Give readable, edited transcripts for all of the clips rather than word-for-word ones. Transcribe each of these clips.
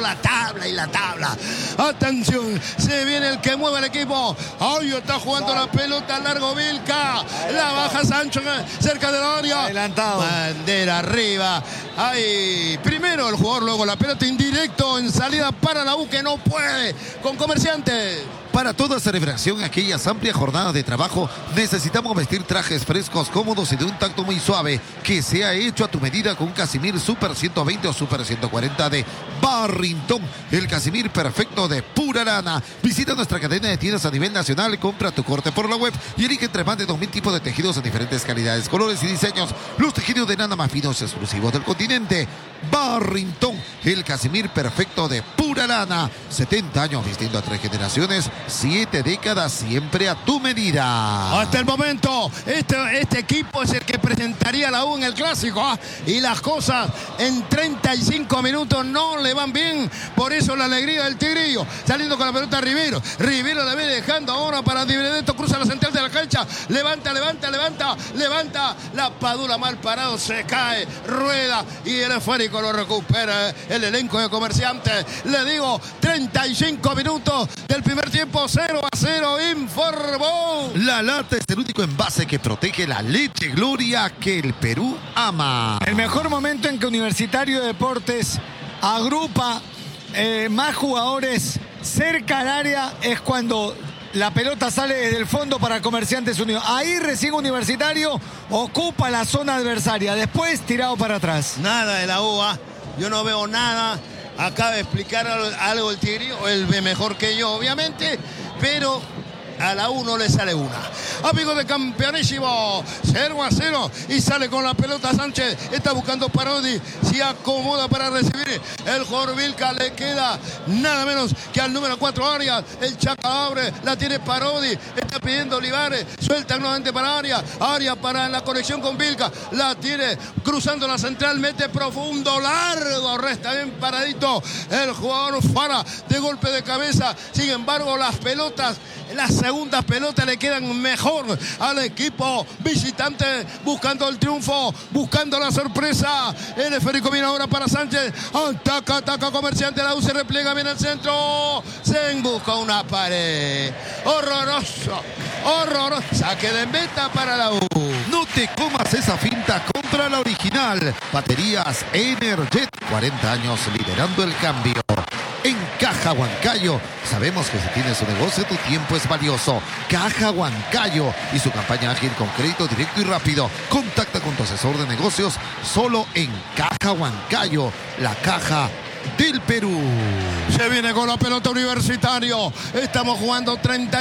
la tabla y la tabla. Atención, se viene el que mueve el equipo. Hoy está jugando la pelota largo Vilca. La baja Sancho cerca del área. Adelantado. Bandera arriba. Ahí, primero el jugador, luego la pelota indirecto en salida para la U, que no puede con Comerciante. Para toda celebración, aquellas amplias jornadas de trabajo, necesitamos vestir trajes frescos, cómodos y de un tacto muy suave, que sea hecho a tu medida con un Casimir Super 120 o Super 140 de Barrington, el Casimir perfecto de pura lana. Visita nuestra cadena de tiendas a nivel nacional, compra tu corte por la web y elige entre más de 2000 tipos de tejidos en diferentes calidades, colores y diseños. Los tejidos de lana más finos exclusivos del continente. Barrington, el Casimir perfecto de pura lana. 70 años vistiendo a 3 generaciones, 7 décadas, siempre a tu medida. Hasta el momento, este equipo es el que presentaría a la U en el Clásico, y las cosas en 35 minutos no le van bien. Por eso la alegría del Tigrillo, saliendo con la pelota Rivero. Rivero la ve dejando ahora para Di Benedetto, cruza la central de la cancha, levanta. La Padula mal parado, se cae, rueda y el esférico lo recupera el elenco de Comerciantes. Le digo, 35 minutos del primer tiempo, 0-0, informó. La lata es el único envase que protege la leche Gloria que el Perú ama. El mejor momento en que Universitario de Deportes agrupa más jugadores cerca al área es cuando la pelota sale desde el fondo para Comerciantes Unidos. Ahí recibe Universitario, ocupa la zona adversaria, después tirado para atrás. Nada de la U, yo no veo nada. Acaba de explicar algo el Tigrillo, él ve mejor que yo, obviamente, pero a la U no le sale una. Amigos de Campeonísimo, 0-0 y sale con la pelota Sánchez. Está buscando Parodi, se acomoda para recibir el jugador Vilca. Le queda nada menos que al número 4 Arias. El Chaca abre, la tiene Parodi, está pidiendo Olivares, suelta nuevamente para Arias. Arias para la conexión con Vilca, la tiene cruzando la central, mete profundo, largo, resta bien paradito el jugador Fara de golpe de cabeza. Sin embargo, las pelotas, las segundas pelotas le quedan mejor al equipo visitante, buscando el triunfo, buscando la sorpresa. El esférico viene ahora para Sánchez, ataca Comerciante, la U se repliega bien al centro, se busca una pared, horroroso, saque de meta para la U. No te comas esa finta, compra la original. Baterías Energet, 40 años liderando el cambio. En Caja Huancayo, sabemos que si tienes un negocio, tu tiempo es valioso. Caja Huancayo y su campaña ágil con crédito directo y rápido. Contacta con tu asesor de negocios solo en Caja Huancayo, la caja del Perú. Se viene con la pelota Universitario. Estamos jugando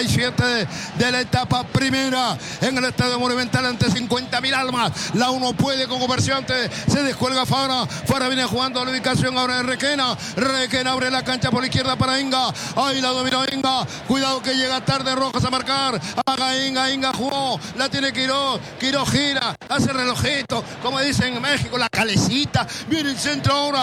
37 de la etapa primera en el Estadio Monumental ante 50.000 almas. La uno puede con Comerciante. Se descuelga Fara. Fara viene jugando a la ubicación ahora de Requena. Requena abre la cancha por la izquierda para Inga. Ahí la dominó Inga. Cuidado que llega tarde Rojas a marcar. Haga Inga jugó. La tiene Quiroz. Quiroz gira. Hace relojito. Como dicen en México, la calecita. Viene el centro ahora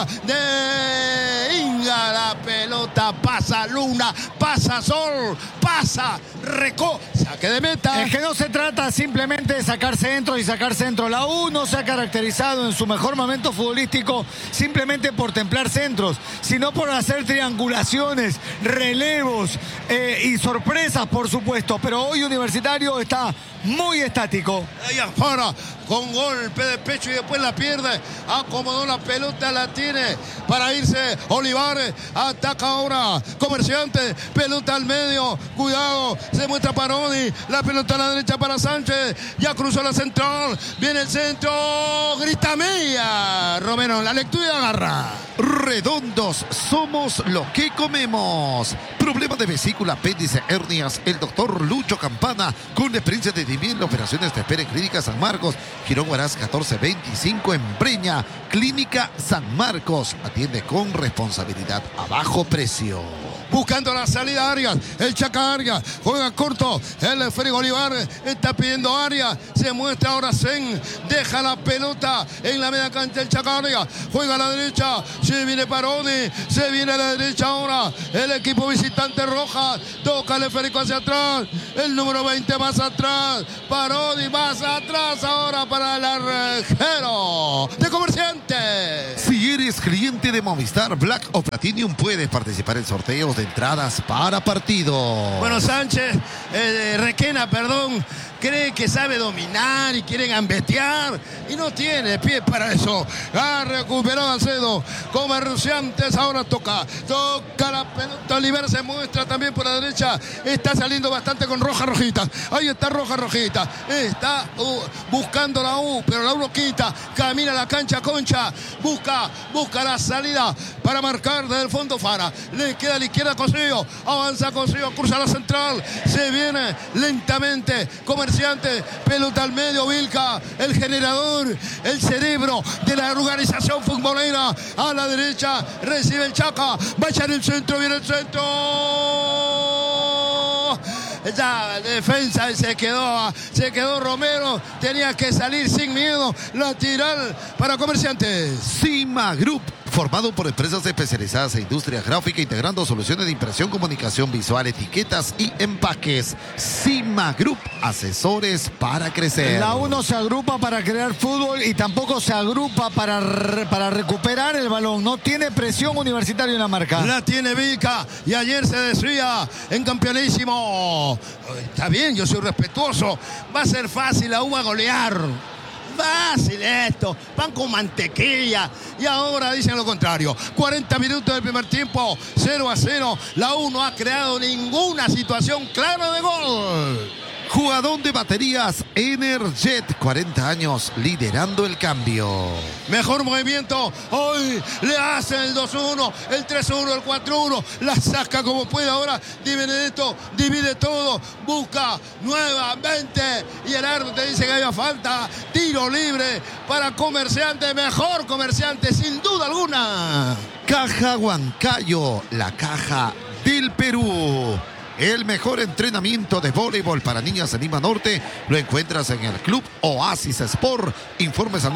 de Inga, la pelota pasa Luna, pasa Sol, pasa Recó, saque de meta. Es que no se trata simplemente de sacar centros y sacar centros. La U no se ha caracterizado en su mejor momento futbolístico simplemente por templar centros, sino por hacer triangulaciones, relevos y sorpresas, por supuesto. Pero hoy Universitario está muy estático. Ahí afuera, con golpe de pecho y después la pierde. Acomodó la pelota, la tiene para irse Olivares. Ataca ahora Comerciante. Pelota al medio. Cuidado. Se muestra Parodi. La pelota a la derecha para Sánchez. Ya cruzó la central. Viene el centro. Grita Mella. Romero, la lectura y agarra. Redondos, somos lo que comemos. Problema de vesícula, apéndice, hernias. El doctor Lucho Campana, con la experiencia de 10.000 operaciones, te espera en Clínica San Marcos, Girón Huaraz 1425 en Breña. Clínica San Marcos, atiende con responsabilidad a bajo precio. Buscando la salida Arias, el Chaca Arias, juega corto, el esférico Olivares, está pidiendo Arias, se muestra ahora Zen, deja la pelota en la media cancha el Chaca Arias, juega a la derecha, se viene Parodi, se viene a la derecha ahora el equipo visitante Rojas, toca el esférico hacia atrás, el número 20 más atrás, Parodi más atrás ahora para el arquero de Comerciantes. Si eres cliente de Movistar Black o Platinum, puedes participar en sorteos de entradas para partidos. Bueno, Sánchez, Requena, perdón, cree que sabe dominar y quiere gambetear y no tiene pie para eso. Ha recuperado Alcedo. Comerciantes ahora toca la pelota. Oliver se muestra también por la derecha. Está saliendo bastante con Rojita. Ahí está Rojita. Está buscando la U, pero la U no quita. Camina a la cancha Concha. Busca la salida para marcar desde el fondo Fara. Le queda a la izquierda Cosillo. Avanza Cosillo, cruza la central. Se viene lentamente Comerciante, pelota al medio, Vilca, el generador, el cerebro de la organización futbolera. A la derecha recibe el Chaca, va a echar el centro, viene el centro. Ya defensa y se quedó Romero, tenía que salir sin miedo, lateral para Comerciantes. Cima Group, formado por empresas especializadas en industria gráfica, integrando soluciones de impresión, comunicación visual, etiquetas y empaques. Cima Group, asesores para crecer. La U no se agrupa para crear fútbol y tampoco se agrupa para recuperar el balón. No tiene presión Universitario en la marca. La tiene Vilca y ayer se decía en Campeonísimo. Está bien, yo soy respetuoso. Va a ser fácil, la U va a golear. Fácil esto, pan con mantequilla. Y ahora dicen lo contrario. 40 minutos del primer tiempo, 0-0. La U no ha creado ninguna situación clara de gol. Jugador de baterías Energet, 40 años liderando el cambio. Mejor movimiento, hoy le hace el 2-1, el 3-1, el 4-1, la saca como puede ahora, Di Benedetto divide todo, busca nuevamente y el árbitro te dice que había falta, tiro libre para Comerciante, mejor Comerciante sin duda alguna. Caja Huancayo, la caja del Perú. El mejor entrenamiento de voleibol para niñas en Lima Norte lo encuentras en el Club Oasis Sport. Informes al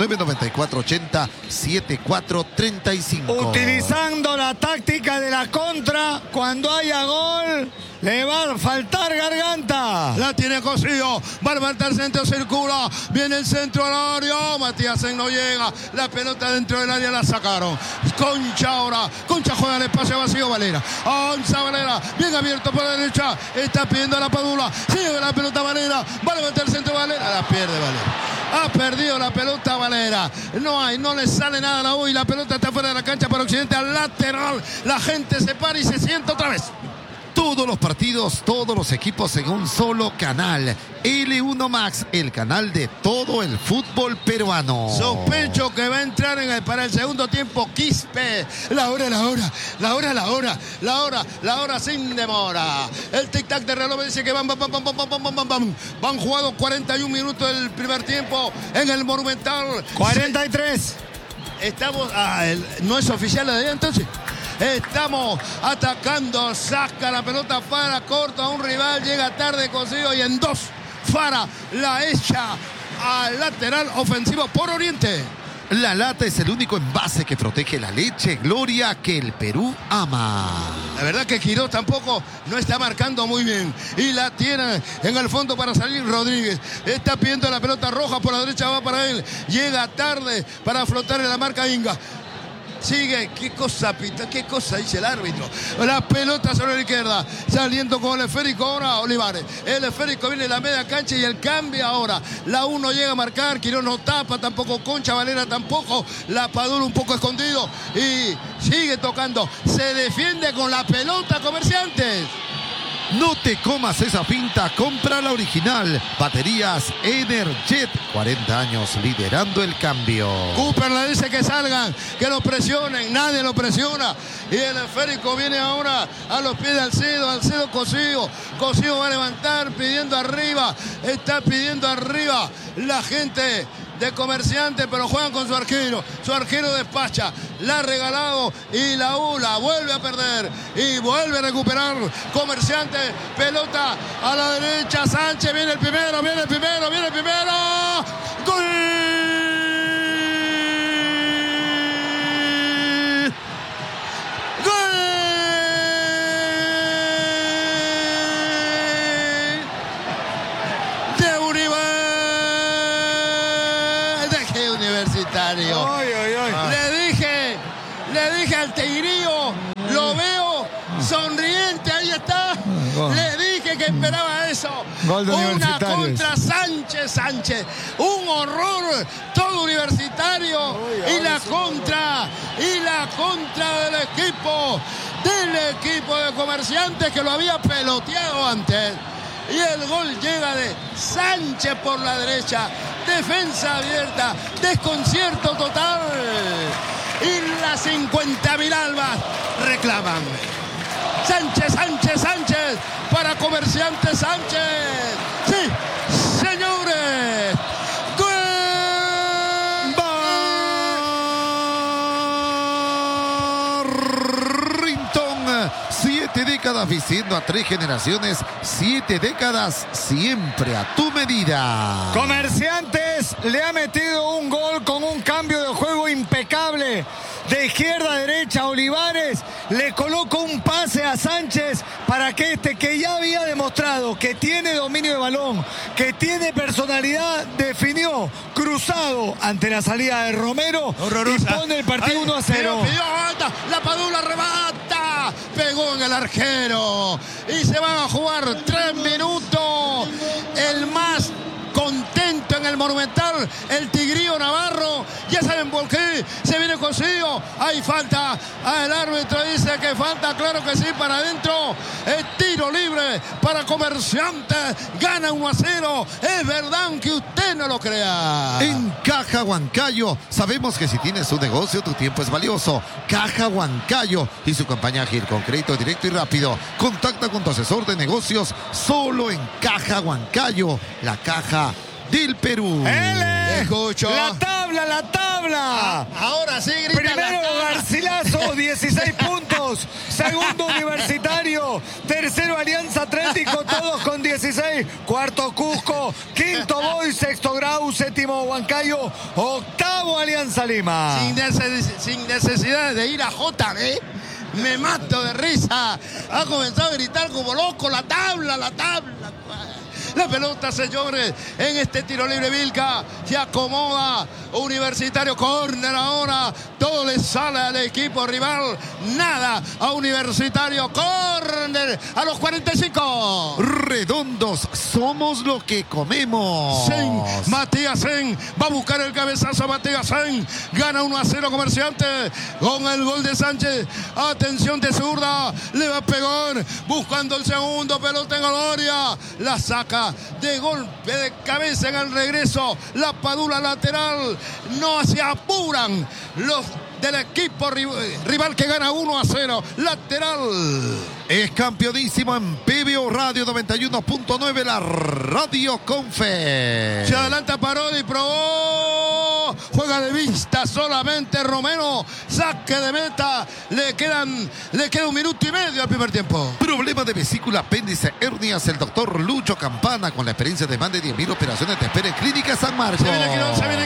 994-80-7435. Utilizando la táctica de la contra, cuando haya gol, le va a faltar garganta. La tiene Cosillo, va a levantar el centro, circula, viene el centro al área, Matías no llega, la pelota dentro del área la sacaron. Concha ahora, Concha juega en el espacio vacío, Valera. Avanza Valera, bien abierto por la derecha, está pidiendo a la Padula, sigue la pelota Valera, va a levantar el centro Valera, la pierde Valera. Ha perdido la pelota Valera, no le sale nada a la U y la pelota está fuera de la cancha para Occidente, al lateral, la gente se para y se sienta otra vez. Todos los partidos, todos los equipos en un solo canal. L1 Max, el canal de todo el fútbol peruano. Sospecho que va a entrar para el segundo tiempo Quispe. La hora sin demora. El tic-tac de reloj dice que van jugado 41 minutos del primer tiempo en el Monumental. 43. Estamos... ¿no es oficial la de allá entonces? Estamos atacando, saca la pelota para corto a un rival, llega tarde Cosillo y en dos Fara la echa al lateral ofensivo por Oriente. La lata es el único envase que protege la leche Gloria que el Perú ama. La verdad que Quirós tampoco no está marcando muy bien. Y la tiene en el fondo para salir Rodríguez. Está pidiendo la pelota roja por la derecha, va para él. Llega tarde para flotar en la marca Inga. Sigue, qué cosa pita, qué cosa dice el árbitro. La pelota sobre la izquierda, saliendo con el esférico ahora Olivares. El esférico viene en la media cancha y el cambio ahora. La 1 llega a marcar, Quirós no tapa, tampoco Concha, Valera tampoco. La Padula un poco escondido y sigue tocando. Se defiende con la pelota Comerciantes. No te comas esa pinta, compra la original. Baterías Energet, 40 años liderando el cambio. Cooper le dice que salgan, que lo presionen, nadie lo presiona. Y el esférico viene ahora a los pies de Alcedo, Cosillo va a levantar pidiendo arriba, está pidiendo arriba la gente de Comerciante, pero juegan con su arquero despacha, la ha regalado y la U la vuelve a perder y vuelve a recuperar Comerciante, pelota a la derecha, Sánchez, viene el primero, ¡gol! Universitario. Ay, ay, ay. Le dije al Tigrillo, lo veo sonriente, ahí está. Le dije que esperaba eso. Gol de Una Universitarios. contra Sánchez. Un horror todo Universitario. Y la contra del equipo de Comerciantes que lo había peloteado antes. Y el gol llega de Sánchez por la derecha. Defensa abierta. Desconcierto total. Y las 50.000 albas reclaman. Sánchez para Comerciantes Sánchez. Sí, señores. Barrington, 7 décadas vistiendo a 3 generaciones, 7 décadas siempre a tu medida. Comerciantes le ha metido un gol con un cambio de juego impecable. De izquierda a derecha, Olivares le coloca un pase a Sánchez para que que ya había demostrado que tiene dominio de balón, que tiene personalidad, definió cruzado ante la salida de Romero. Horrorosa. Y pone el partido 1-0. La Padula remata, pegó en el arquero y se van a jugar 3 minutos. El más contento en el Monumental, el Tigrillo Navarro. Ya saben por qué se viene consigo. Hay falta. El árbitro dice que falta, claro que sí, para adentro. El tiro libre para Comerciantes. Gana 1-0. Es verdad, aunque usted no lo crea. En Caja Huancayo, sabemos que si tienes un negocio, tu tiempo es valioso. Caja Huancayo y su campaña Gir con crédito directo y rápido. Contacta con tu asesor de negocios solo en Caja Huancayo, la caja del Perú. Escucho. La tabla. Ahora sí grita. Primero Garcilaso, 16 puntos. Segundo Universitario. Tercero Alianza Atlético, todos con 16. Cuarto Cusco. Quinto Boy. Sexto Grau. Séptimo Huancayo. Octavo Alianza Lima. Sin necesidad de ir a JB. Me mato de risa. Ha comenzado a gritar como loco. La tabla. La pelota, señores, en este tiro libre. Vilca se acomoda. Universitario, córner ahora. Todo le sale al equipo rival. Nada a Universitario. Córner a los 45. Redondos, somos lo que comemos. Matías Sen va a buscar el cabezazo. Matías Sen gana 1-0 Comerciantes con el gol de Sánchez. Atención de zurda. Le va a pegar buscando el segundo. Pelota en gloria. La saca de golpe de cabeza en el regreso. La Padula lateral. No se apuran los del equipo rival que gana 1-0. Lateral. Es campeonísimo en PBO Radio 91.9, la Radio Confe. Se adelanta Parodi, probó. Juega de vista solamente Romero. Saque de meta. Le queda 1 minuto y medio al primer tiempo. Problema de vesícula, apéndice, hernias. El doctor Lucho Campana, con la experiencia de más de 10.000 operaciones, te espera en Clínica San Marcos. Se viene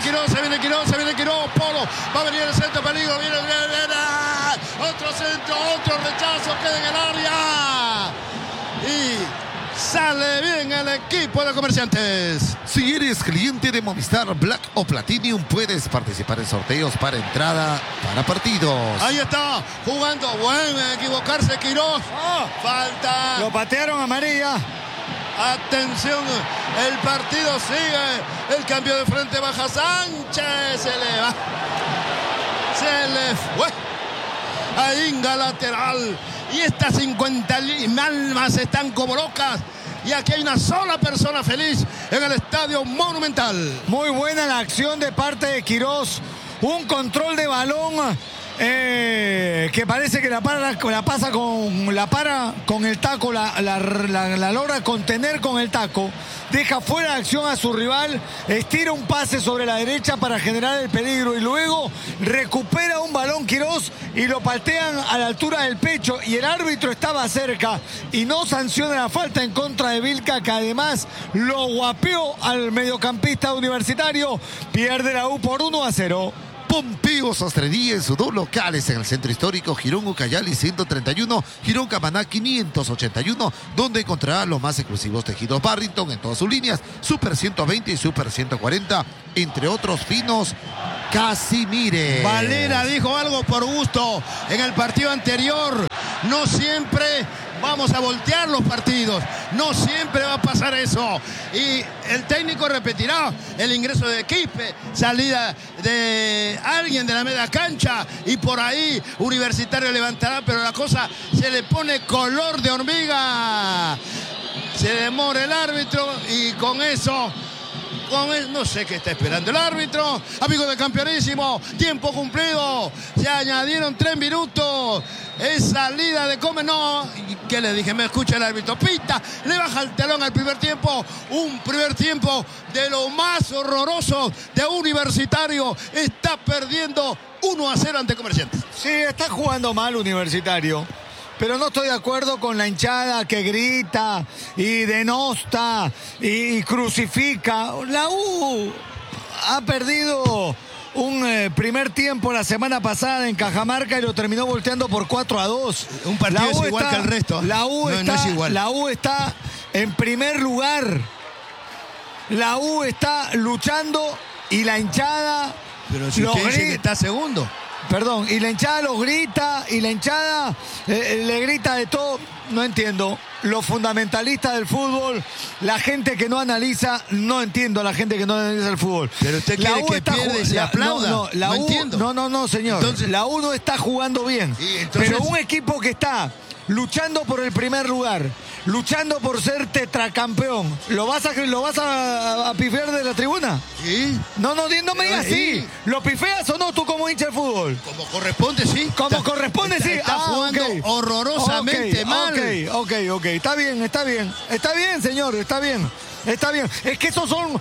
Quirós. Polo. Va a venir el centro, peligro. Viene. Otro centro, otro rechazo. Queda en el área. Y sale bien el equipo de Comerciantes. Si eres cliente de Movistar Black o Platinum, puedes participar en sorteos para entrada para partidos. Ahí está, jugando. Bueno, equivocarse Quirós. Falta. Lo patearon amarilla. Atención, el partido sigue. El cambio de frente, baja Sánchez. Se le fue. A Inga lateral. Y estas 50.000 almas están como locas. Y aquí hay una sola persona feliz en el Estadio Monumental. Muy buena la acción de parte de Quirós. Un control de balón que parece que la para con el taco, la logra contener con el taco. Deja fuera de acción a su rival, estira un pase sobre la derecha para generar el peligro y luego recupera un balón Quirós y lo patean a la altura del pecho y el árbitro estaba cerca y no sanciona la falta en contra de Vilca, que además lo guapeó al mediocampista Universitario. Pierde la U por 1-0. Pompeo Sastrería en sus 2 locales en el centro histórico, Girón Ucayali 131, Girón Camaná 581, donde encontrará los más exclusivos tejidos Barrington en todas sus líneas, Super 120 y Super 140, entre otros finos Casimires. Valera dijo algo por gusto en el partido anterior. No siempre vamos a voltear los partidos. No siempre va a pasar eso. Y el técnico repetirá el ingreso de Quispe, salida de alguien de la media cancha y por ahí Universitario levantará, pero la cosa se le pone color de hormiga. Se demora el árbitro y con eso no sé qué está esperando el árbitro. Amigos de Campeonísimo, tiempo cumplido. Se añadieron 3 minutos. Es salida de Come. No, ¿qué le dije? Me escucha el árbitro. Pita, le baja el telón al primer tiempo. Un primer tiempo de lo más horroroso de Universitario. Está perdiendo 1-0 ante Comerciantes. Sí, está jugando mal Universitario. Pero no estoy de acuerdo con la hinchada que grita y denosta y crucifica. La U ha perdido un primer tiempo la semana pasada en Cajamarca y lo terminó volteando por 4-2. Un partido es igual que el resto. La U no es igual. La U está en primer lugar. La U está luchando y la hinchada... Pero si usted dice que está segundo. Perdón, y la hinchada los grita, y la hinchada le grita de todo. No entiendo. Los fundamentalistas del fútbol, la gente que no analiza, no entiendo a la gente que no analiza el fútbol. Pero usted quiere que pierda y se aplauda. No entiendo. No, señor. Entonces, la U no está jugando bien. Pero un equipo que está luchando por el primer lugar, luchando por ser tetracampeón, ¿lo vas a pifiar de la tribuna? Sí. No me digas sí. ¿Lo pifeas o no tú como hincha de fútbol? Como corresponde, sí. Como corresponde, sí. Está jugando horrorosamente mal. Ok. Está bien, señor, está bien. Es que esos son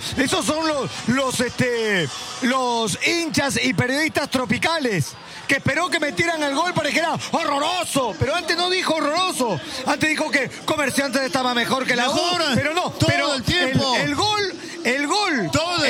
los hinchas y periodistas tropicales que esperó que metieran el gol para que era horroroso, pero antes no dijo horroroso, antes dijo que Comerciantes estaba mejor que la U, pero no, todo el tiempo. El gol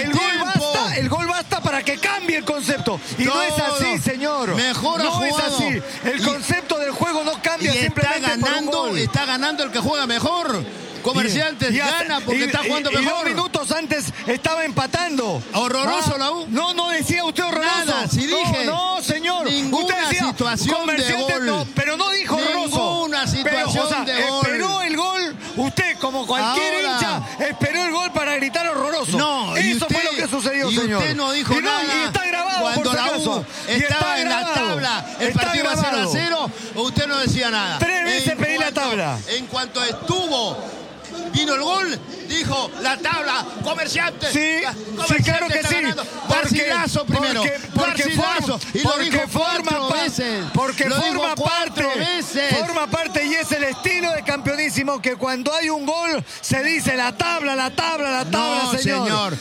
basta para que cambie el concepto y todo. No es así, señor. Mejor no es así. El concepto del juego no cambia simplemente por un gol. Está ganando el que juega mejor. Comerciantes gana porque está jugando mejor. 2 minutos antes estaba empatando. ¿Horroroso la U? No decía usted horroroso. Nada, si dije. No, señor. Ninguna usted decía situación de gol. No, pero no dijo horroroso. Ninguna situación de gol. Esperó el gol. Usted, como cualquier hincha, esperó el gol para gritar horroroso. No, eso fue lo que sucedió, señor. Usted no dijo nada. Y está grabado, cuando por si la acaso. U estaba en la tabla, el partido iba 0-0, usted no decía nada. 3 veces pedí la tabla. En cuanto vino el gol, dijo la tabla, Comerciantes. Sí, claro que sí. Garcilaso primero. Garcilaso. Y lo dijo cuatro veces. Porque forma parte y es el estilo de Campeonísimo que cuando hay un gol se dice la tabla, no, señor.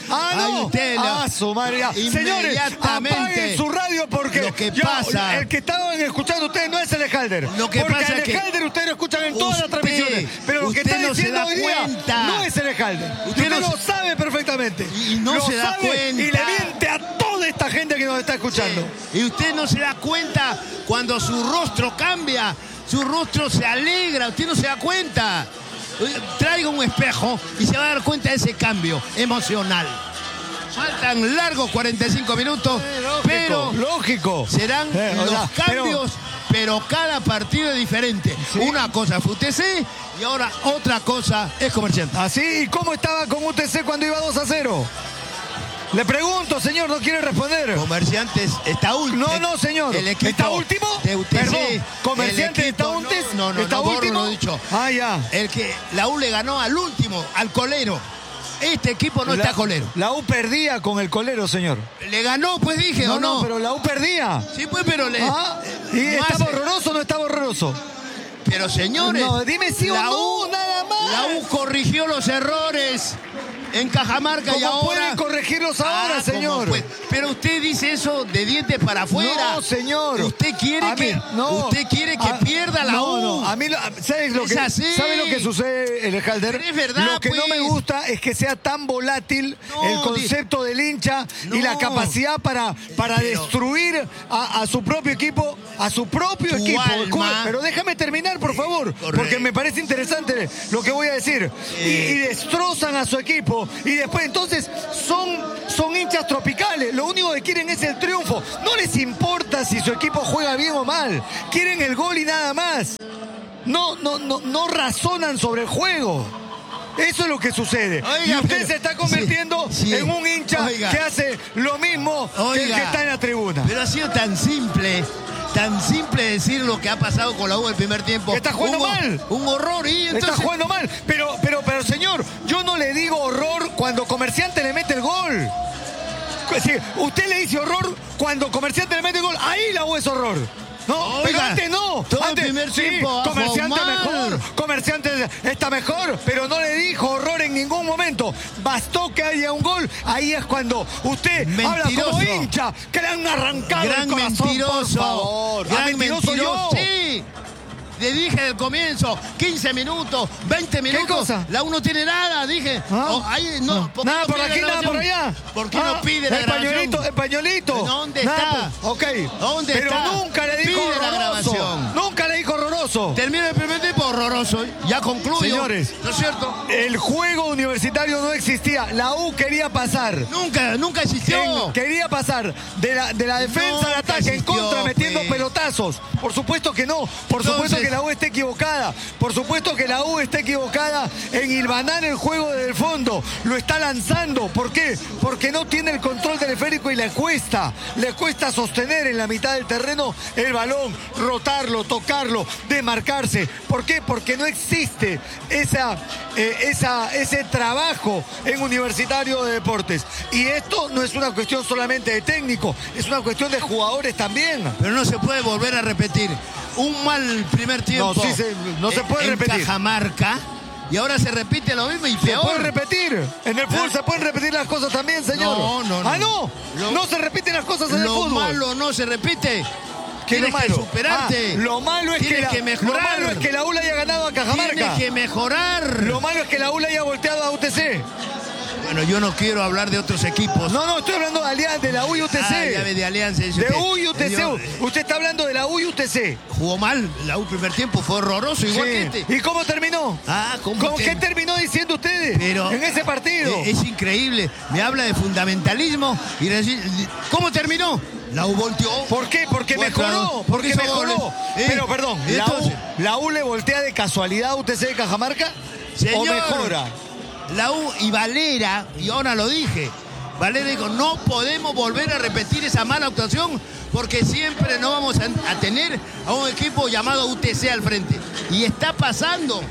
Su madre. Señores, apaguen su radio porque lo que pasa, el que estaban escuchando ustedes no es el Halder. Lo que porque pasa es que Halder ustedes lo escuchan en todas las transmisiones. Pero lo que está diciendo hoy día no es el Halder. Usted lo sabe perfectamente. Y no se da cuenta. Y le miente a toda esta gente que nos está escuchando. Sí. Y usted no se da cuenta cuando su rostro cambia. Su rostro se alegra. Usted no se da cuenta. Traiga un espejo y se va a dar cuenta de ese cambio emocional. Faltan largos 45 minutos, pero lógico. Serán los cambios, pero cada partido es diferente. ¿Sí? Una cosa fue UTC y ahora otra cosa es Comerciantes. ¿Así? ¿Y cómo estaba con UTC cuando iba 2-0? Le pregunto, señor, no quiere responder. Comerciantes está último. No, señor. El equipo ¿Está último? De UTC. Perdón, Comerciantes está último. No, ¿Está último? Lo he dicho. Ya. La U le ganó al último, al colero. Este equipo no está colero. La U perdía con el colero, señor. Le ganó, pues dije, ¿o no? No, pero la U perdía. Sí, pues, pero ¿Y estaba horroroso o no estaba horroroso? Pero, señores. No, dime sí o no, nada más. La U corrigió los errores en Cajamarca y ahora... ¿Cómo pueden corregirlos ahora, señor? Pero usted dice eso de dientes para afuera. No, señor. Usted quiere que pierda la U. No, a mí, ¿sabe lo que sucede, el Halder? Pero es verdad, lo que no me gusta es que sea tan volátil el concepto del hincha y la capacidad para destruir a su propio equipo, Pero déjame terminar, por favor. favor, Correcto. porque me parece interesante lo que voy a decir. Y destrozan a su equipo y después entonces son hinchas tropicales. Lo único que quieren es el triunfo. No les importa si su equipo juega bien o mal. Quieren el gol y nada más. No razonan sobre el juego. Eso es lo que sucede. Oiga, y usted pero- se está convirtiendo sí, en un hincha oiga. que hace lo mismo que el que está en la tribuna. Pero ha sido tan simple decir lo que ha pasado con la U el primer tiempo. Está jugando mal. Un horror. Y entonces, Está jugando mal. Pero, señor, yo no le digo horror cuando Comerciante le mete el gol. Sí, usted le dice horror cuando Comerciante le mete el gol. Ahí la U es horror. No, Oiga, pero antes no. todo el Antes, primer sí, tiempo, Comerciante mal. mejor. Comerciante está mejor, pero no le dijo horror en ningún momento. Bastó que haya un gol. Ahí es cuando usted habla como Mentiroso. hincha, que le han arrancado gran el corazón, mentiroso. por favor. Gran Mentiroso yo. Sí. Le dije del comienzo, 15 minutos, 20 minutos. cosa? La U no tiene nada, dije. ¿Ah? Oh, ahí no, ¿por qué Nada no por pide la aquí, nada por grabación? allá. ¿Por qué no pide la el grabación? pañuelito, el pañuelito. ¿Dónde Nada está? por- ok. ¿Dónde Pero está? nunca le dijo Pide la horroroso. grabación. Nunca le dijo horroroso. Termina el primer tiempo horroroso. Ya concluyo. Señores. ¿No es cierto? El juego universitario no existía. La U quería pasar. Nunca existió. Quería pasar de la defensa al Nunca ataque en existió, contra metiendo pues. pelotazos. Por supuesto que no. Por supuesto Entonces- que la U está equivocada. Por supuesto que la U está equivocada en hilvanar el juego desde el fondo. Lo está lanzando. ¿Por qué? Porque no tiene el control del esférico y le cuesta sostener en la mitad del terreno el balón, rotarlo, tocarlo, demarcarse. ¿Por qué? Porque no existe ese trabajo en Universitario de Deportes. Y esto no es una cuestión solamente de técnico, es una cuestión de jugadores también. Pero no se puede volver a repetir. Un mal primer tiempo. No, sí no se puede en repetir. Cajamarca. Y ahora se repite lo mismo y Se peor. puede repetir. En el fútbol se pueden repetir las cosas también, señor. No. Ah, no. No se repiten las cosas en el Lo fútbol. malo no se repite. ¿Qué es lo Tienes que malo? superarte. Lo malo es Tienes que lo mejorar. malo es que la U le haya ganado a Cajamarca. Tienes que mejorar. Lo malo es que la U le haya volteado a UTC. Bueno, yo no quiero hablar de otros equipos. No, estoy hablando de la U y UTC. Ya ve, de Alianza. dice De usted. U y UTC. Usted está hablando de la U y UTC. Jugó mal. La U primer tiempo fue horroroso, igual que este. ¿Y cómo terminó? ¿Cómo qué terminó diciendo ustedes Pero en ese partido? Es increíble. Me habla de fundamentalismo y decir, ¿cómo terminó? La U volteó. ¿Por qué? Porque Cuatro, mejoró. porque Porque hizo mejoró. goles. Pero perdón, Entonces, ¿la U le voltea de casualidad a UTC de Cajamarca? Señor, ¿O mejora? La U y Valera, y ahora lo dije, Valera dijo, no podemos volver a repetir esa mala actuación porque siempre no vamos a tener a un equipo llamado UTC al frente. Y está pasando.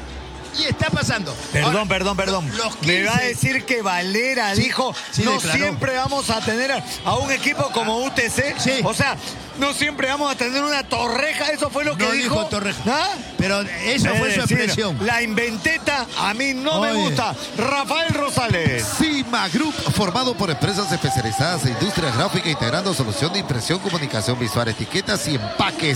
Perdón, Ahora, perdón. los 15, Me va a decir que Valera dijo, sí no declaró. siempre vamos a tener a un equipo como UTC. Sí. O sea, no siempre vamos a tener una torreja. Eso fue lo que No dijo. dijo Torreja. ¿Ah? Pero eso fue Es su decir, expresión. La inventeta a mí no me Oye. gusta. Rafael Rosales. Cima Group, formado por empresas especializadas en industria gráfica, integrando solución de impresión, comunicación visual, etiquetas y empaques.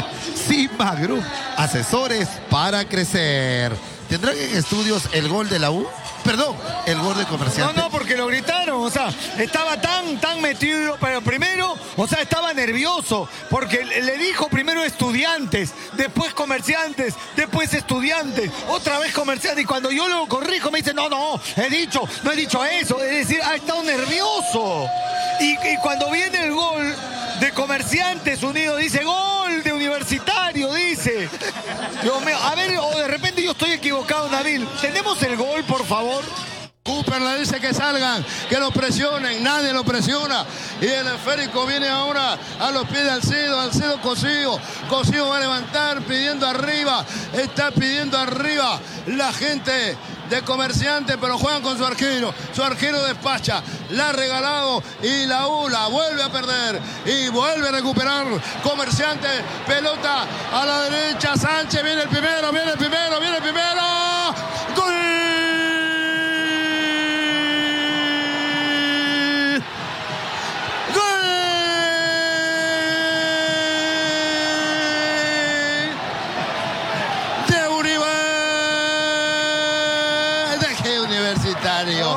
Cima Group, asesores para crecer. ¿Tendrán en estudios el gol de la U? Perdón, el gol de Comerciante. No, porque lo gritaron, o sea, estaba tan metido, pero primero, o sea, estaba nervioso, porque le dijo primero estudiantes, después comerciantes, después estudiantes, otra vez comerciantes, y cuando yo lo corrijo me dice, no he dicho eso, es decir, ha estado nervioso. Y cuando viene el gol de Comerciantes Unidos, dice, gol de Universitario, dice. Dios mío, a ver, o de repente yo estoy equivocado, Nabil. ¿Tenemos el gol, por favor? Cooper le dice que salgan, que lo presionen, nadie lo presiona. Y el esférico viene ahora a los pies de Alcedo Cosío va a levantar pidiendo arriba, está pidiendo arriba la gente de Comerciante, pero juegan con su arquero despacha, la ha regalado y la U la vuelve a perder y vuelve a recuperar Comerciante, pelota a la derecha, Sánchez, viene el primero, ¡gol! Universitario.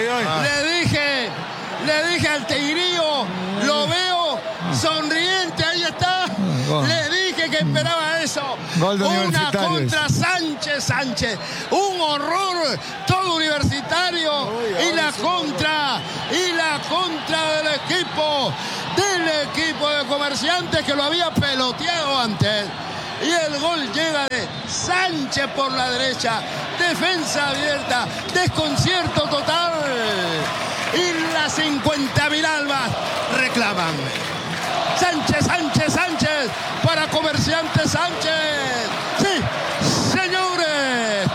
Le dije al Tigrillo, lo veo sonriente, ahí está. Le dije que esperaba eso. Gol de Una Universitario. contra Sánchez. Un horror. Todo Universitario. Y la contra del equipo de Comerciantes, que lo había peloteado antes. Y el gol llega de Sánchez por la derecha. Defensa abierta. Desconcierto total. Y las 50.000 albas reclaman. Sánchez para Comerciantes Sánchez. Sí, señores.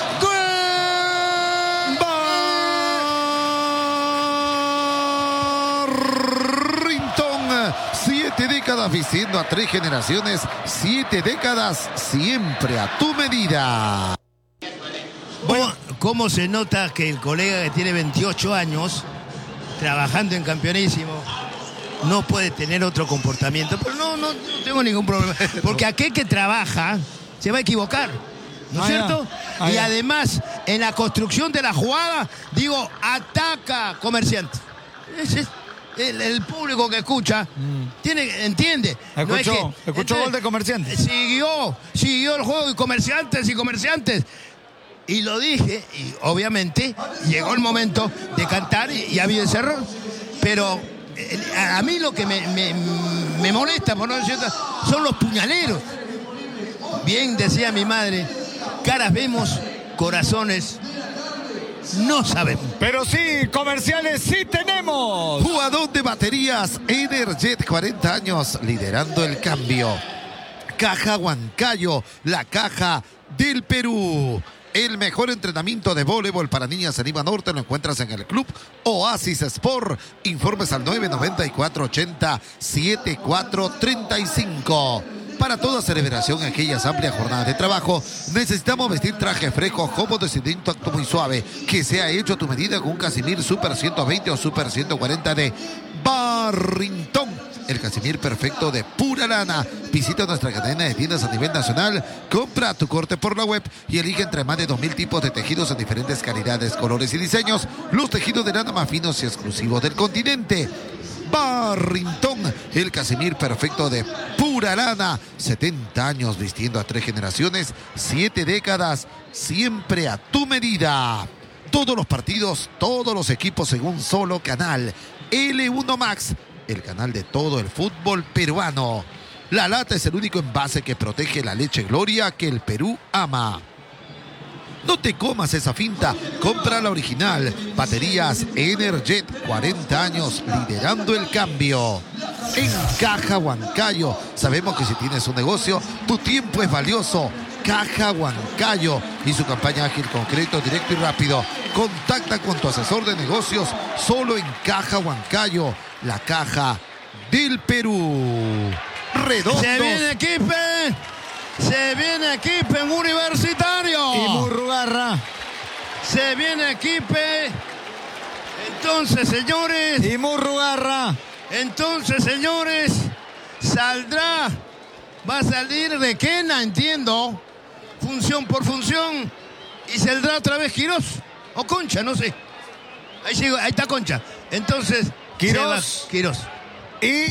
Barrington, 7 décadas vistiendo a 3 generaciones, 7 décadas siempre a tu medida. ¿Cómo se nota que el colega que tiene 28 años, trabajando en Campeonísimo, no puede tener otro comportamiento? Pero no tengo ningún problema. Porque aquel que trabaja se va a equivocar, ¿no es cierto? Y además, en la construcción de la jugada, digo, ataca Comerciante. El público que escucha entiende. Escuchó gol de Comerciantes. Siguió el juego y Comerciantes. Y lo dije, y obviamente llegó el momento de cantar y ha habido ese error. Pero a mí lo que me molesta, por no decir, son los puñaleros. Bien decía mi madre, caras vemos, corazones no sabemos. Pero sí, comerciales sí tenemos. Jugador de baterías Energet, 40 años, liderando el cambio. Caja Huancayo, la caja del Perú. El mejor entrenamiento de voleibol para niñas en Lima Norte lo encuentras en el Club Oasis Sport. Informes al 994-80-7435. Para toda celebración en aquellas amplias jornadas de trabajo, necesitamos vestir trajes frescos, cómodos y de un tacto muy suave, que sea hecho a tu medida con un Casimir Super 120 o Super 140 de Barrington. El Casimir perfecto de pura lana. Visita nuestra cadena de tiendas a nivel nacional, compra tu corte por la web y elige entre más de 2.000 tipos de tejidos en diferentes calidades, colores y diseños. Los tejidos de lana más finos y exclusivos del continente. Barrington, el Casimir perfecto de pura lana. 70 años vistiendo a 3 generaciones, 7 décadas, siempre a tu medida. Todos los partidos, todos los equipos en un solo canal. L1 Max, el canal de todo el fútbol peruano. La lata es el único envase que protege la leche Gloria que el Perú ama. No te comas esa finta, compra la original. Baterías Energet, 40 años liderando el cambio. En Caja Huancayo, sabemos que si tienes un negocio, tu tiempo es valioso. Caja Huancayo y su campaña ágil, concreto, directo y rápido. Contacta con tu asesor de negocios solo en Caja Huancayo, la caja del Perú. Redondos. Se viene Quispe en Universitario. Y Murrugarra. Se viene Quispe. Entonces, señores. Y Murrugarra. Entonces, señores, va a salir Requena, entiendo, función por función, y saldrá otra vez Quirós, o Concha, no sé. Ahí está Concha. Entonces, Quirós. Y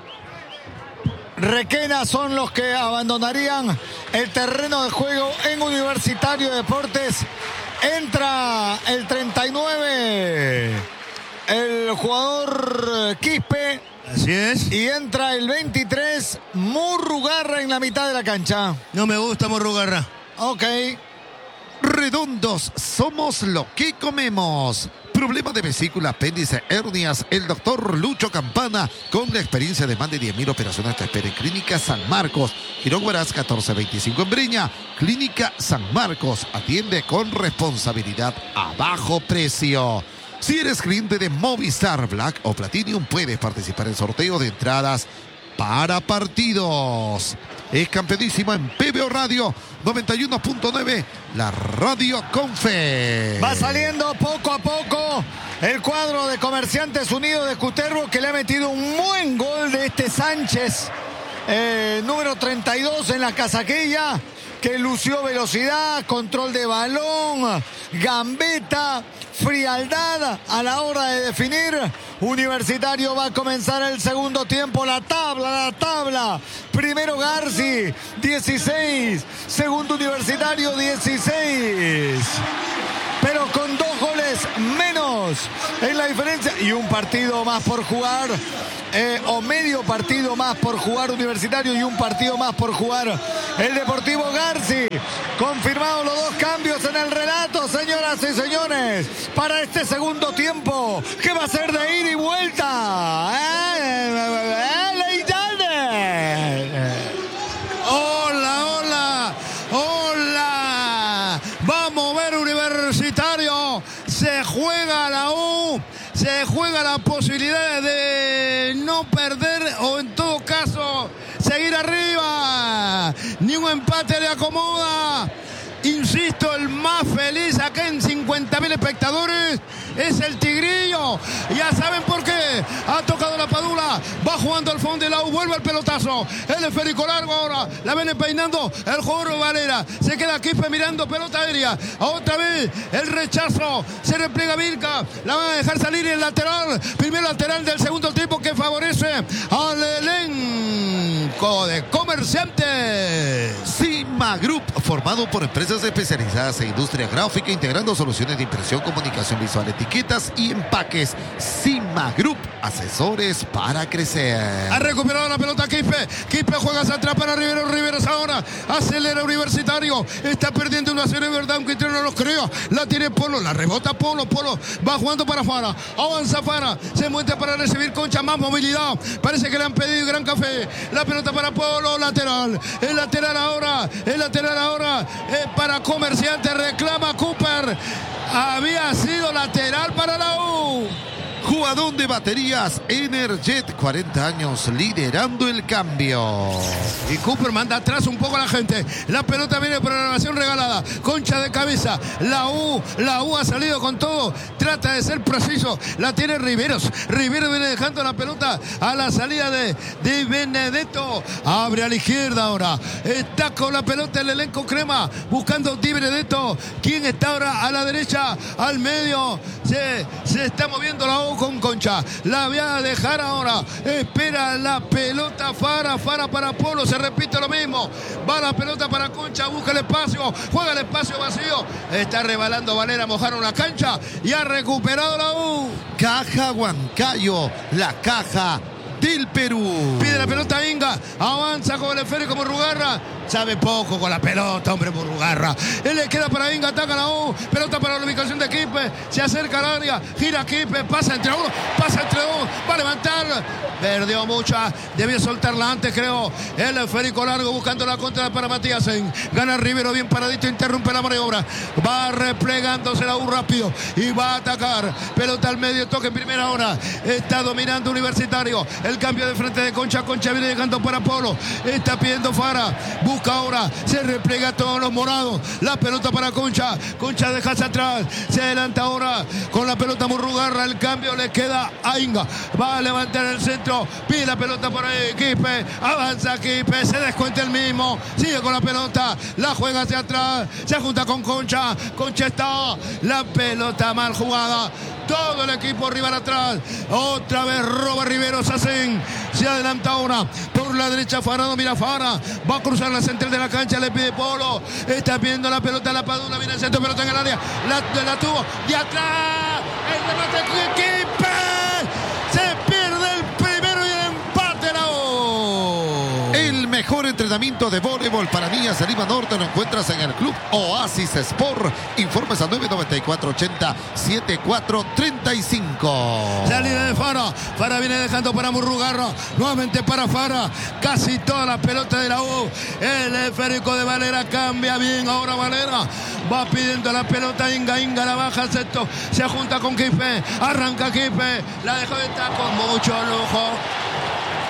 Requena son los que abandonarían el terreno de juego en Universitario de Deportes. Entra el 39, el jugador Quispe. Así es. Y entra el 23, Murrugarra en la mitad de la cancha. No me gusta Murrugarra. Ok. Redondos, somos lo que comemos. Problema de vesícula, apéndice, hernias. El doctor Lucho Campana, con la experiencia de más de 10.000 operaciones, te espera en Clínica San Marcos. Girón Huaraz 1425 en Breña. Clínica San Marcos, atiende con responsabilidad a bajo precio. Si eres cliente de Movistar Black o Platinum, puedes participar en sorteo de entradas para partidos. Es campeonísima en PBO Radio 91.9, la radio con fe. Va saliendo poco a poco el cuadro de Comerciantes Unidos de Cutervo, que le ha metido un buen gol de Sánchez, número 32 en la casaquilla. que lució velocidad, control de balón, gambeta, frialdad a la hora de definir. Universitario va a comenzar el segundo tiempo. La tabla. Primero Garci, 16. Segundo Universitario, 16. Pero con 2 goles menos en la diferencia y un partido más por jugar, o medio partido más por jugar Universitario y un partido más por jugar el Deportivo Garci. Confirmados los 2 cambios en el relato, señoras y señores, para este segundo tiempo, que va a ser de ida y vuelta. Hola. Vamos a ver Universitario. Se juega la U. Se juega la posibilidad de no perder o en todo caso seguir arriba. Ni un empate le acomoda. Insisto, el más feliz acá en 50.000 espectadores es el Tigrillo. Ya saben por qué. Ha tocado la Padula. Va jugando al fondo de la U. Vuelve el pelotazo. El esférico largo ahora. La viene peinando el jugador Valera. Se queda Quispe mirando pelota aérea. Otra vez el rechazo. Se repliega Vilca. La van a dejar salir el lateral. Primer lateral del segundo tiempo que favorece al elenco de Comerciantes. Cima Group, formado por empresas especializadas en industria gráfica, integrando soluciones de impresión, comunicación visual, etiquetas y empaques. Cima Group, asesores para crecer. Ha recuperado la pelota Quispe. Quispe juega hacia atrás para Rivero. Riveros ahora acelera Universitario. Está perdiendo una serie de verdad, aunque no los creo. La tiene Polo, la rebota Polo. Polo va jugando para Fara. Avanza Fara. Se muestra para recibir Concha. Más movilidad. Parece que le han pedido gran café. La pelota para Polo. Lateral. El lateral ahora. Para Comerciante. Reclama Cooper. Había sido lateral para la U. Jugador de baterías Energet, 40 años liderando el cambio. Y Cooper manda atrás un poco a la gente. La pelota viene por la elevación regalada. Concha de cabeza. La U ha salido con todo. Trata de ser preciso. La tiene Riveros. Riveros viene dejando la pelota a la salida de Benedetto. Abre a la izquierda ahora. Está con la pelota el elenco crema. Buscando Di Benedetto. ¿Quién está ahora a la derecha? Al medio. Se está moviendo la U con Concha. La voy a dejar ahora. Espera la pelota Fara para Polo. Se repite lo mismo. Va la pelota para Concha. Busca el espacio. Juega el espacio vacío. Está rebalando Valera. Mojaron la cancha. Y ha recuperado la U. Caja Huancayo. La caja del Perú. Pide la pelota Inga. Avanza con el esférico Murrugarra. Sabe poco con la pelota, hombre, Murrugarra. Él le queda para Inga, ataca la U. Pelota para la ubicación de Quispe. Se acerca al área. Gira Quispe. Pasa entre uno. Pasa entre dos. Va a levantar. Perdió mucha. Debía soltarla antes, creo. El esférico largo buscando la contra para Matíasen. Gana Rivero bien paradito. Interrumpe la maniobra. Va replegándose la U rápido. Y va a atacar. Pelota al medio. Toque en primera hora. Está dominando Universitario. El cambio de frente de Concha. Concha viene llegando para Polo. Está pidiendo Fara. Busca ahora. Se repliega a todos los morados. La pelota para Concha. Concha deja hacia atrás. Se adelanta ahora con la pelota Murrugarra. El cambio le queda a Inga. Va a levantar el centro. Pide la pelota por ahí. Quispe. Avanza Quispe. Se descuenta el mismo. Sigue con la pelota. La juega hacia atrás. Se junta con Concha. Concha está. La pelota mal jugada. Todo el equipo rival atrás. Otra vez roba Riveros. Se adelanta ahora. Por la derecha Fara. Mira Fara. Va a cruzar la central de la cancha. Le pide Polo. Está pidiendo la pelota a la Padula. Viene el centro. Pelota en el área. La tuvo. Y atrás. El remate de Quispe. Se pierde el primero y el empate la U. El mejor entrenamiento de voleibol para niñas de Lima Norte lo encuentras en el Club Oasis Sport. Informes al 994-80-7435. Salida de Fara. Fara viene dejando para Murrugarra. Nuevamente para Fara. Casi toda la pelota de la U. El esférico de Valera cambia bien. Ahora Valera va pidiendo la pelota. Inga la baja al sexto. Se junta con Quispe. Arranca Quispe. La dejó de taco.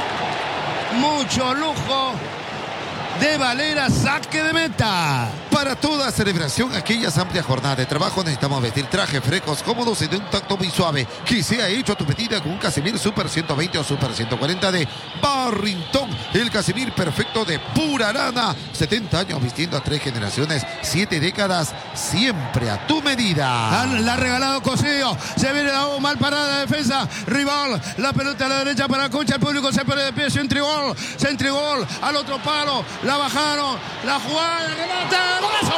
Mucho lujo de Valera. Saque de meta. Para Para toda celebración, aquellas amplias jornadas de trabajo, necesitamos vestir trajes frescos, cómodos y de un tacto muy suave, que sea hecho a tu medida con un Casimir Super 120 o Super 140 de Barrington. El Casimir perfecto de pura lana. 70 años vistiendo a 3 generaciones, 7 décadas, siempre a tu medida. La ha regalado Cosío. Se viene la U, mal parada de defensa. Rival, la pelota a la derecha para Concha. El público se pone de pie. Centrigol al otro palo. La bajaron. La jugada. Remata. ¡Golazo!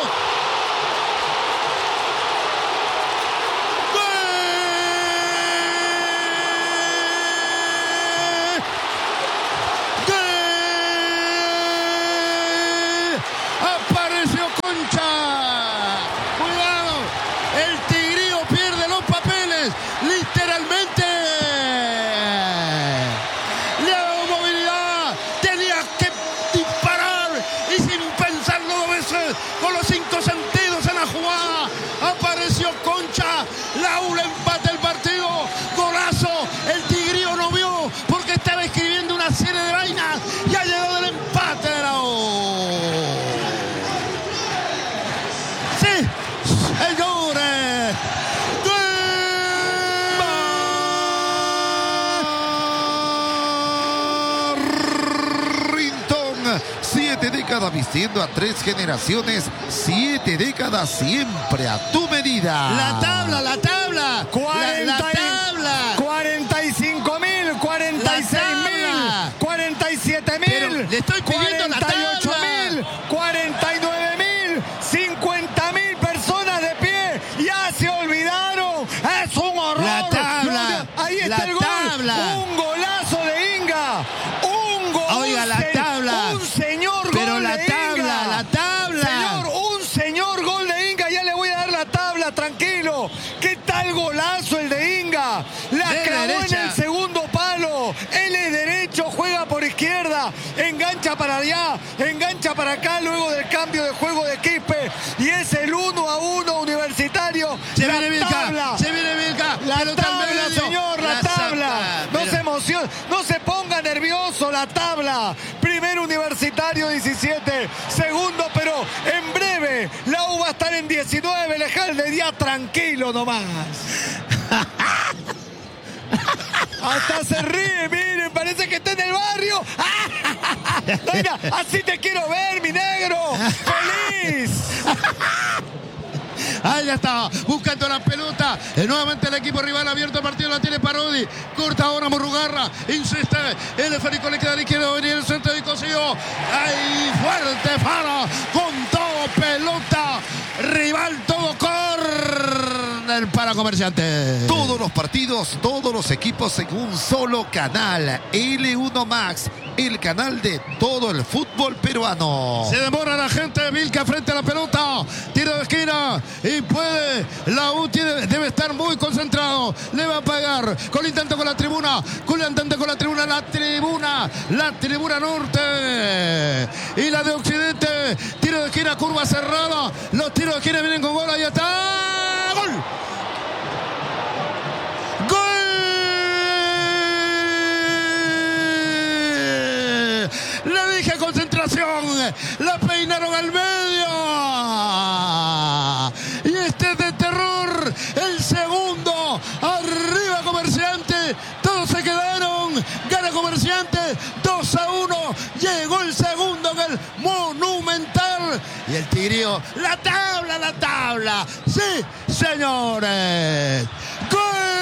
Apareció Concha. Cuidado. El Tigrillo pierde los papeles. Literalmente. Le ha dado movilidad. Tenía que disparar. Y sin pensarlo 2 veces. Con los 5 sentidos en la jugada. Apareció Concha. La U le empata el partido. Golazo. El Tigrillo no vio. Porque estaba escribiendo una serie de vainas. Y ha llegado el empate de la U. Señores, Barrington, 7 décadas vistiendo a 3 generaciones, 7 décadas siempre a tu medida. la tabla. La tabla. 45.000, 46.000, 47.000. Pero le estoy pidiendo la tabla. 48.000, 49.000, 50.000 personas de pie. Ya se olvidaron. Es un horror. La tabla. Ahí está La el gol. tabla. Un golazo de Inga. Un gol. Oiga, la tabla. Un señor Pero gol la de tabla, Inga. la tabla. Señor, un señor gol de Inga. Ya le voy a dar la tabla, tranquilo. ¿Qué tal golazo el de Inga? La De clavó derecha. en el segundo palo. Él es derecho, juega por izquierda. Engancha para allá, engancha para acá luego del cambio de juego de Quispe. Y es el 1-1 Universitario. Se La viene Vilca. tabla. Se viene Vilca. La Pelota al tabla, medio. señor, la tabla. saca. No Pero- se emocione, no se ponga nervioso, la tabla. Primero Universitario 17, segundo, pero en breve la U va a estar en 19, Lejalde, ya tranquilo nomás. Hasta se ríe, miren, parece que está en el barrio. Mira, así te quiero ver, mi negro. ¡Feliz! Ahí ya está, buscando la pelota. Nuevamente el equipo rival abierto el partido, la tiene Parodi. Corta ahora Murrugarra, insiste. El esférico le queda a la izquierda, venir el centro de Cosío. Ahí fuerte Faro, con todo pelota. Rival todo córner para Comerciantes. Todos los partidos, todos los equipos en un solo canal. L1 Max, el canal de todo el fútbol peruano. Se demora la gente de Vilca frente a la pelota. Tiro de esquina y puede. La U debe estar muy concentrado. Le va a pagar. Con el intento con la tribuna. Con el intento con la tribuna. La tribuna norte. Y la de occidente. Tiro de esquina, curva cerrada. Los tiros de esquina vienen con gol. Ahí está. ¡Gol! Le dije concentración. La peinaron al medio. Y este es de terror. El segundo. Arriba Comerciante. Todos se quedaron. Gana Comerciante. 2-1. Llegó el segundo en el Monumental. Y el Tigrillo. La tabla, la tabla. Sí, señores. ¡Gol!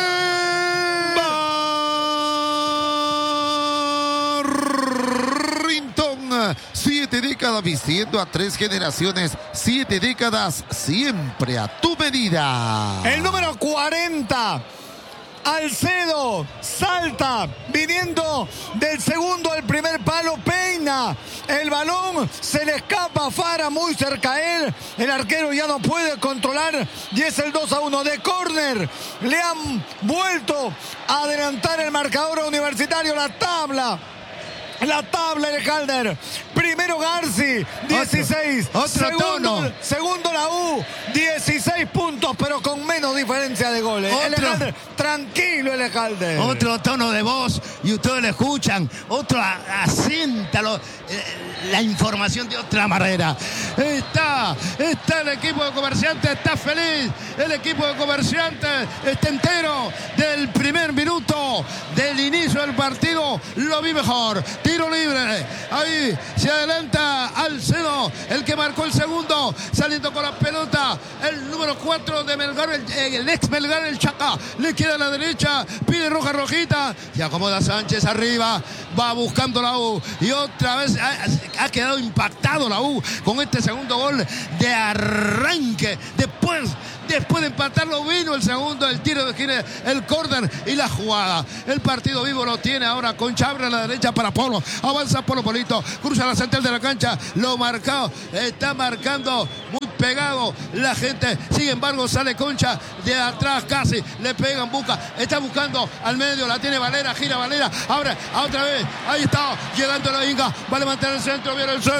7 décadas vistiendo a 3 generaciones, 7 décadas siempre a tu medida. El número 40. Alcedo salta, viniendo del segundo al primer palo, peina el balón, se le escapa a Fara muy cerca a él, el arquero ya no puede controlar y es el 2-1 de córner. Le han vuelto a adelantar el marcador a Universitario. La tabla de Halder. Primero Garci, 16. Otro tono. Segundo la U, 16 puntos, pero con menos diferencia de goles. Otro. Halder, tranquilo el Halder. Otro tono de voz y ustedes lo escuchan. Otro asienta la información de otra manera. Está Está el equipo de Comerciantes, está feliz. El equipo de Comerciantes está entero. Del primer minuto del inicio del partido lo vi mejor. Tiro libre. Ahí se adelanta Alcedo, el que marcó el segundo, saliendo con la pelota. El número 4 de Melgar, el ex Melgar, el Chaca. Le queda a la derecha, pide rojita. Se acomoda Sánchez arriba. Va buscando la U. Y otra vez ha quedado impactado la U con este segundo gol de arranque. Después de empatarlo vino el segundo, el tiro de esquina, el córner y la jugada. El partido vivo lo tiene ahora Concha, abre a la derecha para Polo, avanza Polito, cruza la central de la cancha, lo marcado, está marcando muy pegado la gente. Sin embargo sale Concha de atrás casi, le pegan, está buscando al medio, la tiene Valera, gira Valera, abre otra vez, ahí está, llegando la Inga, va a levantar el centro, viene el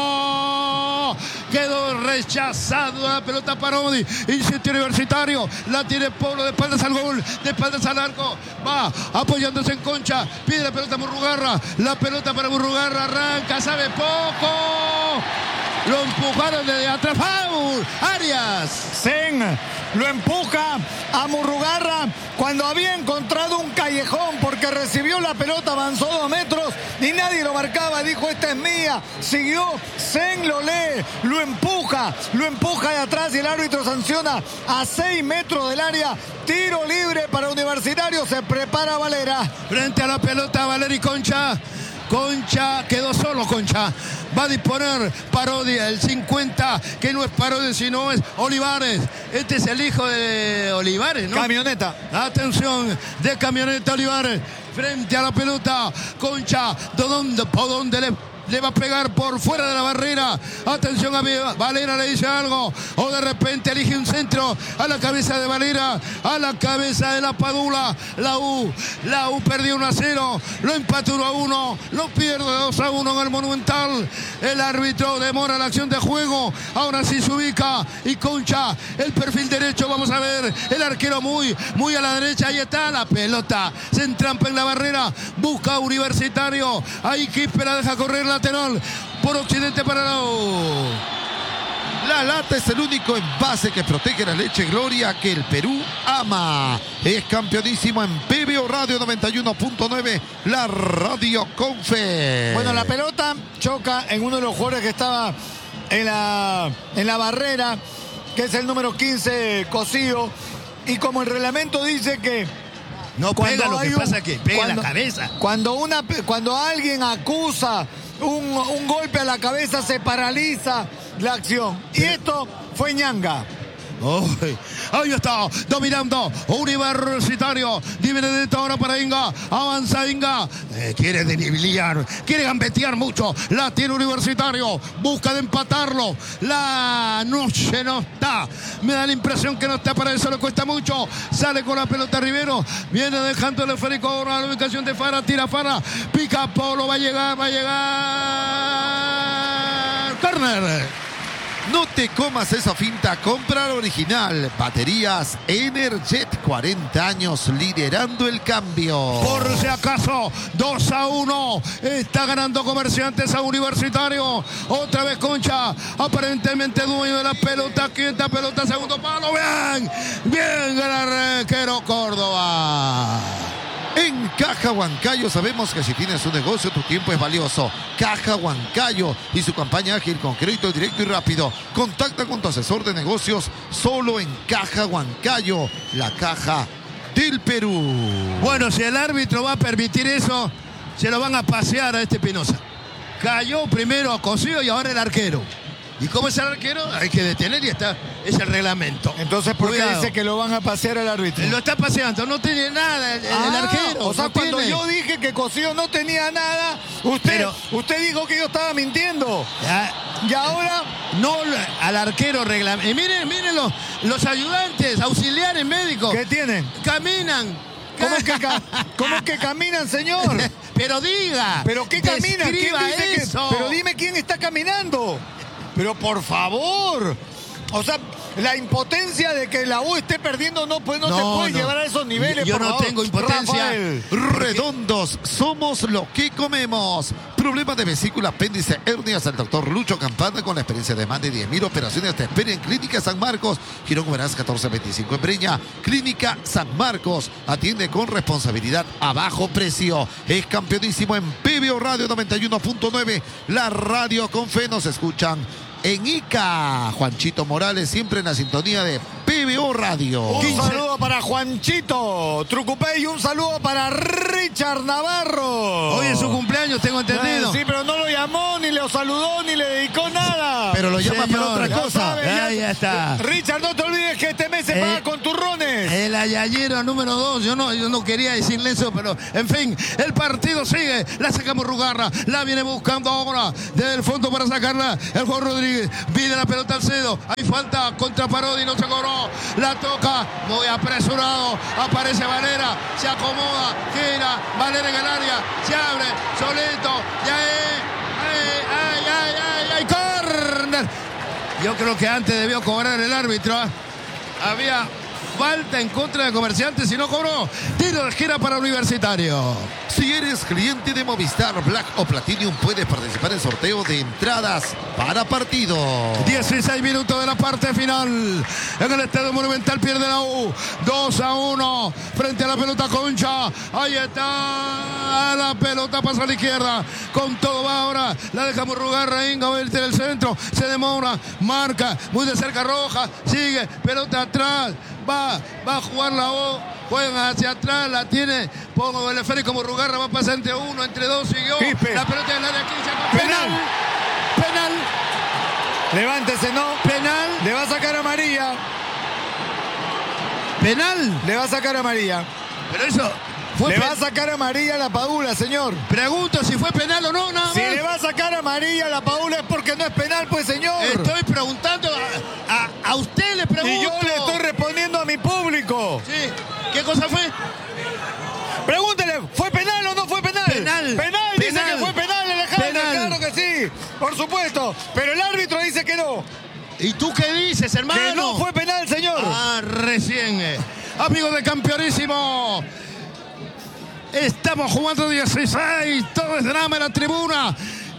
centro, quedó rechazado la pelota para Odi. Insiste Universitario, la tiene Polo de espaldas al gol, de espaldas al arco, va apoyándose en Concha, pide la pelota a Murrugarra, la pelota para Murrugarra, arranca, sabe poco, lo empujaron desde atrás, ¡foul! Arias. Sen lo empuja a Murrugarra cuando había encontrado un callejón porque recibió la pelota, avanzó 2 metros y nadie lo marcaba, dijo esta es mía, siguió, Sen lo lee, lo empuja de atrás y el árbitro sanciona a 6 metros del área, tiro libre para Universitario, se prepara Valera. Frente a la pelota Valera y Concha quedó solo Concha. Va a disponer Parodia, el 50, que no es Parodia, sino es Olivares. Este es el hijo de Olivares, ¿no? Camioneta. Atención, de Camioneta Olivares. Frente a la pelota, Concha, ¿por dónde le va a pegar? Por fuera de la barrera. Atención a Valera, le dice algo. O de repente elige un centro a la cabeza de Valera, a la cabeza de la Padula. La U perdió 1-0. Lo empató 1-1. Lo pierde 2-1 en el Monumental. El árbitro demora la acción de juego. Ahora sí se ubica. Y Concha, el perfil derecho. Vamos a ver. El arquero muy a la derecha. Ahí está la pelota. Se entrampa en la barrera. Busca Universitario. Ahí Quispe la deja correr lateral por occidente para la U. La lata es el único envase que protege la leche Gloria que el Perú ama. Es campeonísimo en PBO Radio 91.9, la radio con fe. Bueno, la pelota choca en uno de los jugadores que estaba en la barrera, que es el número 15, Cosío. Y como el reglamento dice que no pega, lo que pasa es que pega la cabeza. Cuando alguien acusa un golpe a la cabeza, se paraliza la acción. Y esto fue Ñanga. Ahí está, dominando Universitario. Divide ahora para Inga. Avanza Inga. Quiere debilitar, quiere gambetear mucho. La tiene Universitario. Busca de empatarlo. La noche no está. Me da la impresión que no está, para eso le cuesta mucho. Sale con la pelota Rivero. Viene dejando el esférico ahora a la ubicación de Fara. Tira Fara. Pica Polo. Va a llegar. Corner. No te comas esa finta, compra la original. Baterías Energet, 40 años liderando el cambio. Por si acaso, 2-1. Está ganando Comerciantes a Universitario. Otra vez Concha, aparentemente dueño de la pelota. Quinta pelota, segundo palo. Bien, el arquero Córdoba. En Caja Huancayo sabemos que si tienes un negocio, tu tiempo es valioso. Caja Huancayo y su campaña ágil con crédito directo y rápido. Contacta con tu asesor de negocios solo en Caja Huancayo, la caja del Perú. Bueno, si el árbitro va a permitir eso, se lo van a pasear a este Pinoza. Cayó primero a Cosío y ahora el arquero. ¿Y cómo es el arquero? Hay que detener y está. Es el reglamento. Entonces, ¿por qué dice que lo van a pasear al árbitro? Lo está paseando, no tiene nada el arquero. O sea, no cuando tiene. yo dije que Cosío no tenía nada, usted dijo que yo estaba mintiendo. Y ahora no, al arquero reglamento. Y miren los ayudantes, auxiliares médicos. ¿Qué tienen? Caminan. ¿Cómo que caminan, señor? Pero diga. ¿Pero qué caminan? ¿Quién dice eso? Pero dime quién está caminando. Pero por favor, O sea, la impotencia de que la U esté perdiendo no te puede llevar a esos niveles. Yo por no favor. tengo impotencia. Rafael. Redondos, somos lo que comemos. Problemas de vesícula, apéndice, hernias. El doctor Lucho Campana, con la experiencia de más de 10.000 operaciones, te espera en Clínica San Marcos, Girón Verás 1425 en Breña. Clínica San Marcos atiende con responsabilidad a bajo precio. Es campeonísimo en PBO Radio 91.9. La radio con fe. Nos escuchan en Ica. Juanchito Morales, siempre en la sintonía de PBO Radio. Un saludo para Juanchito Trucupey y un saludo para Richard Navarro. Hoy es su cumpleaños, tengo entendido. Sí, pero no lo llamó, ni lo saludó, ni le dedicó nada. Pero lo llama para otra Ya cosa. sabes, Ya está. Richard, no te olvides que este mes se paga con turrones. El ayayero número 2. Yo no quería decirle eso, pero en fin, el partido sigue. La sacamos Rugarra. La viene buscando ahora desde el fondo para sacarla. El Juan Rodríguez pide la pelota al Cedo. Hay falta contra Parodi, no se cobró. La toca muy apresurado. Aparece Valera. Se acomoda. Gira. Valera en el área. Se abre. Solito. Ya ¡ay! ¡Córner! Yo creo que antes debió cobrar el árbitro. Había falta en contra de Comerciantes y no cobró. Tiro de esquina para Universitario. Si eres cliente de Movistar Black o Platinum, puedes participar en el sorteo de entradas para partido. 16 minutos de la parte final. En el Estadio Monumental pierde la U. 2-1 frente a la pelota Concha. Ahí está. La pelota pasa a la izquierda. Con todo va ahora. La deja Murrugarra. Inga Velte del centro. Se demora. Marca. Muy de cerca Roja. Sigue. Pelota atrás. Va a jugar la U. Juegan hacia atrás, la tiene pongo el esférico como Rugarra, va a pasar entre uno, entre dos, siguió. Quispe. La pelota en el área 15. Penal. Penal. Levántese, ¿no? Penal. Le va a sacar a María. Penal. Le va a sacar a María. Pero eso fue Le va a sacar a María la Padula, señor. Pregunto si fue penal o no, nada más. Si le va a sacar a María la Padula es porque no es penal, pues, señor. Estoy preguntando a usted le pregunto. Y yo le estoy respondiendo a mi público. Sí. ¿Qué cosa fue? Pregúntele, ¿fue penal o no fue penal? Penal. Penal, dice Penal. que fue penal, Alejandro. Penal. Claro que sí, por supuesto. Pero el árbitro dice que no. ¿Y tú qué dices, hermano? Que no fue penal, señor. Recién. Amigos de Campeonísimo. Estamos jugando 16. Todo es drama en la tribuna.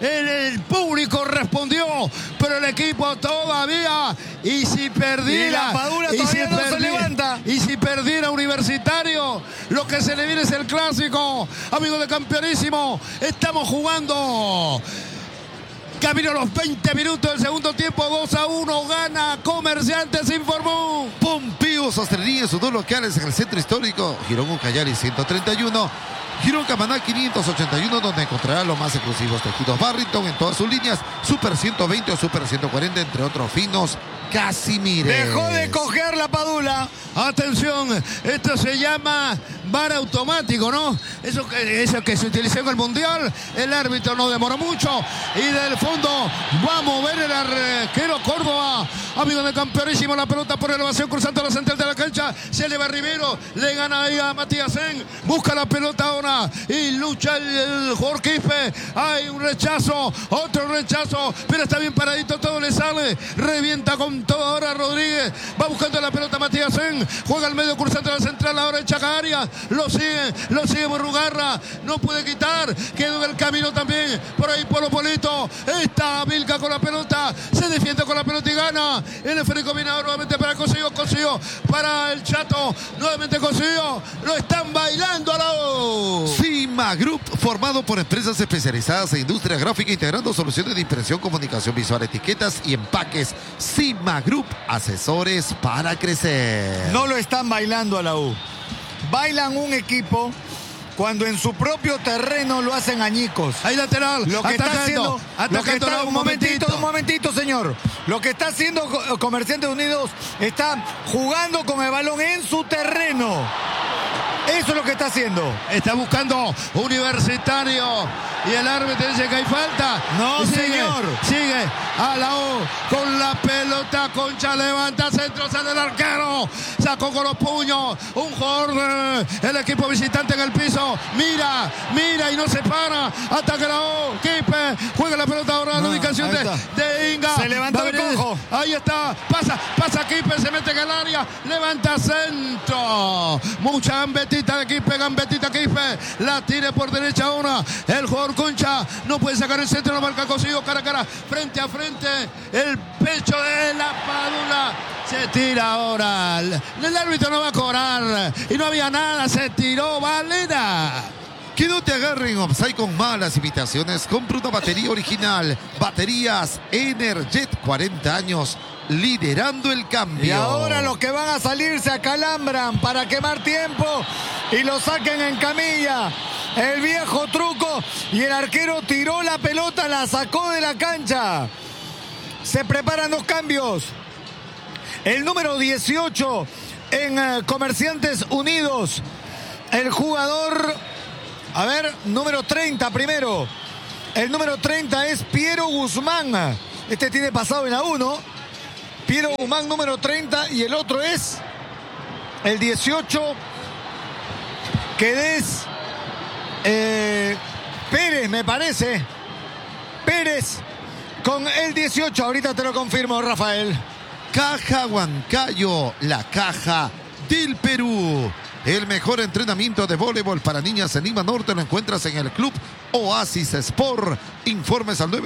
El público respondió, pero el equipo todavía. Y si perdiera. Y la Padula todavía no se levanta. Y si perdiera Universitario, lo que se le viene es el clásico. Amigos de Campeonísimo, estamos jugando. Camino a los 20 minutos del segundo tiempo. 2-1. Gana Comerciantes, informó. Pompeo Sastrería en sus dos locales en el centro histórico. Girón Ucayali 131. Girón Camaná 581, donde encontrará los más exclusivos tejidos Barrington en todas sus líneas. Super 120 o Super 140, entre otros finos. Casimires. Dejó de coger la Padula. Atención, esto se llama VAR automático, ¿no? Eso que se utilizó en el Mundial. El árbitro no demoró mucho. Y del fondo va a mover el arquero Córdoba. Amigo de Campeonísimo, la pelota por elevación cruzando la central de la cancha. Se eleva Rivero, le gana ahí a Matías Sen. Busca la pelota ahora y lucha el jugador Quispe. Hay un rechazo, otro rechazo, pero está bien paradito, todo le sale. Revienta con todo ahora Rodríguez. Va buscando la pelota Matías Sen. Juega al medio cruzando la central ahora en Chacaria. Lo sigue Burrugarra. No puede quitar. Quedó en el camino también. Por ahí Polo Polito. Está Vilca con la pelota. Se defiende con la pelota y gana. El esférico viene ahora nuevamente para Cosío. Para el Chato. Nuevamente Cosío. Lo están bailando a la U. Cima Group, formado por empresas especializadas en industria gráfica, integrando soluciones de impresión, comunicación visual, etiquetas y empaques. Cima Group, asesores para crecer. No lo están bailando a la U. Bailan un equipo cuando en su propio terreno lo hacen añicos. Ahí lateral. Lo que está haciendo. Un momentito, señor. Lo que está haciendo Comerciantes Unidos está jugando con el balón en su terreno. Eso es lo que está haciendo. Está buscando Universitario. Y el árbitro dice que hay falta. No, señor. Sigue a la U con la pelota. Concha levanta centro, sale el arquero. sacó con los puños. Un jugador del equipo visitante en el piso. Mira y no se para. Ataca la O. Quispe juega la pelota ahora a la ubicación de Inga. Se levantó el cojo. Ahí está. Pasa Quispe, se mete en el área. Levanta centro. Mucha gambetita de Quispe. Gambetita Quispe. La tira por derecha ahora. El jugador Concha no puede sacar el centro. No marca Cosío. Cara a cara. Frente a frente. El pecho de la Padula. Se tira ahora. El árbitro no va a cobrar. Y no había nada. Se tiró Valera. Que no te agarren offside con malas imitaciones. Compra una batería original. Baterías Energet, 40 años, liderando el cambio. Y ahora los que van a salir se acalambran para quemar tiempo y lo saquen en camilla. El viejo truco. Y el arquero tiró la pelota, la sacó de la cancha. Se preparan los cambios. El número 18 en Comerciantes Unidos. El jugador... A ver, número 30 primero. El número 30 es Piero Guzmán. Este tiene pasado en la 1. Piero Guzmán, número 30. Y el otro es el 18, que es Pérez, me parece. Pérez con el 18. Ahorita te lo confirmo, Rafael. Caja Huancayo, la caja del Perú. El mejor entrenamiento de voleibol para niñas en Lima Norte lo encuentras en el Club Oasis Sport. Informes al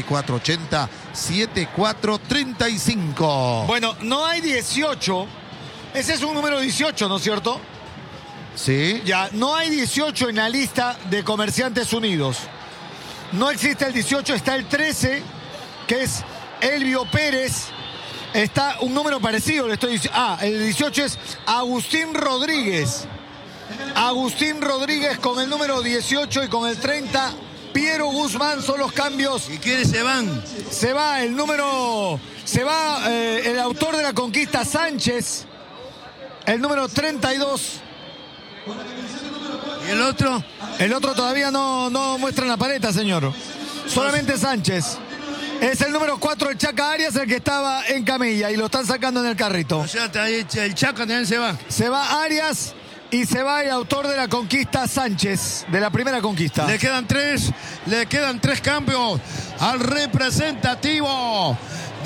994-80-7435. Bueno, no hay 18. Ese es un número 18, ¿no es cierto? Sí. Ya, no hay 18 en la lista de Comerciantes Unidos. No existe el 18, está el 13, que es Elvio Pérez. Está un número parecido, le estoy diciendo. El 18 es Agustín Rodríguez. Agustín Rodríguez con el número 18 y con el 30, Piero Guzmán son los cambios. ¿Y quiénes se van? Se va el número... Se va el autor de la conquista, Sánchez. El número 32. ¿Y el otro? El otro todavía no muestra en la paleta, señor. Solamente Sánchez. Es el número 4, el Chaca Arias, el que estaba en camilla y lo están sacando en el carrito. O sea, el Chaca también se va. Se va Arias y se va el autor de la conquista, Sánchez, de la primera conquista. Le quedan tres cambios al representativo